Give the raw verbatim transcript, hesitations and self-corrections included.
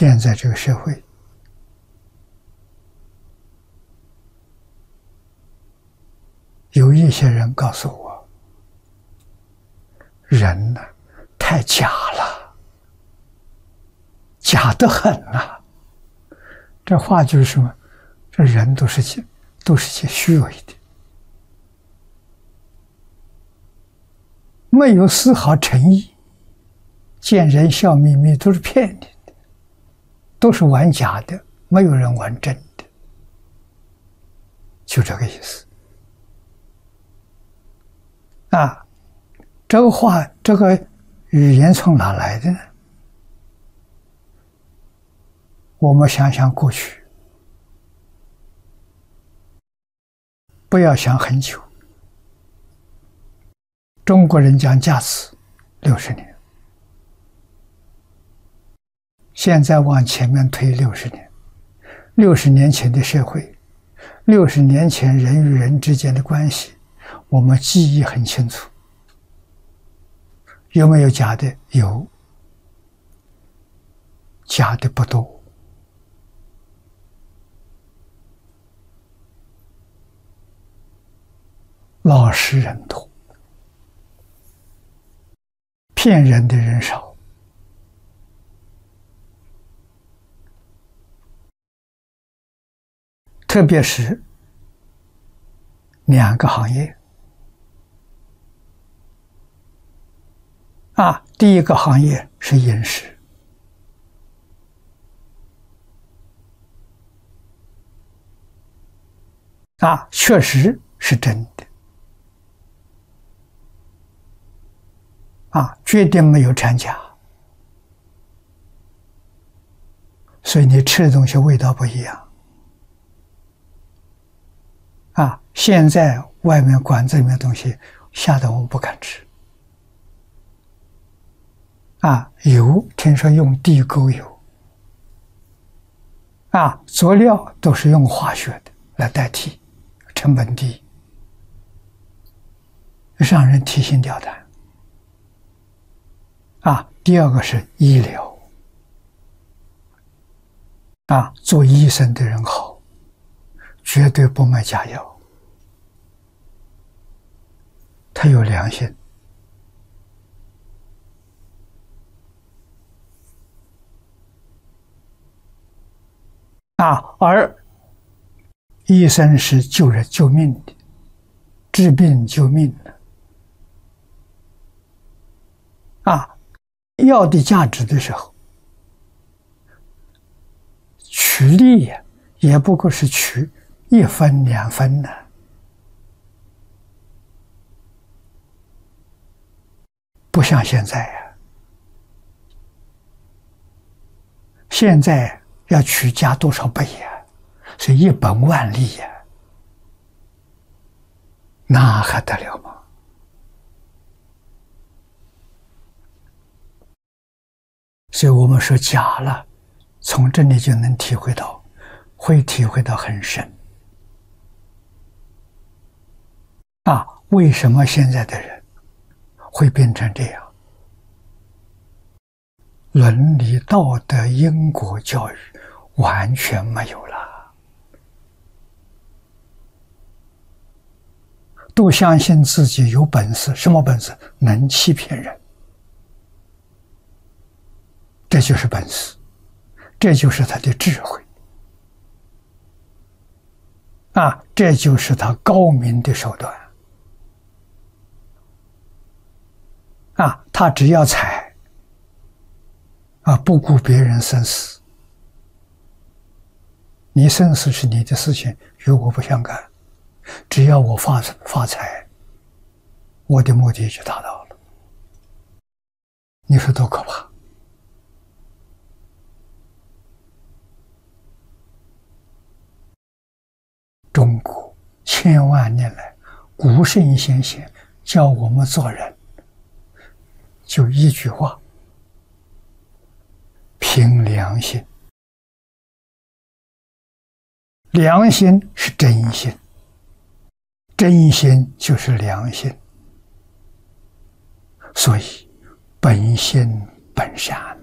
现在这个社会，有一些人告诉我，人呢太假了，假得很呐。这话就是什么？这人都是些都是些虚伪的，没有丝毫诚意，见人笑眯眯，都是骗你的，都是玩假的，没有人玩真的，就这个意思。啊，这个话，这个语言从哪来的呢？我们想想过去，不要想很久。中国人讲价值六十年，现在往前面推六十年，六十年前的社会，六十年前人与人之间的关系，我们记忆很清楚。有没有假的？有，假的不多。老实人多，骗人的人少。特别是两个行业啊，第一个行业是饮食，啊，确实是真的，啊，绝对没有掺假，所以你吃的东西味道不一样。啊，现在外面馆子里面的东西，吓得我们不敢吃。啊，油听说用地沟油，啊，佐料都是用化学的来代替，成本低，让人提心吊胆。啊，第二个是医疗，啊，做医生的人好，绝对不卖假药，他有良心。啊，而医生是救人救命的，治病救命的。啊，药的价值的时候，取利呀，也不过是取一分两分呢。不像现在呀，现在要取加多少倍呀？是一本万利呀，那还得了吗？所以我们说假了，从这里就能体会到，会体会到很深。啊，为什么现在的人会变成这样？伦理道德因果教育完全没有了，都相信自己有本事，什么本事？能欺骗人，这就是本事，这就是他的智慧啊，这就是他高明的手段啊，他只要财啊，不顾别人生死，你生死是你的事情，与我不相干，只要我发发财，我的目的就达到了。你说多可怕！中国千万年来，古圣先贤教我们做人，就一句话：凭良心。良心是真心，真心就是良心，所以本心本善。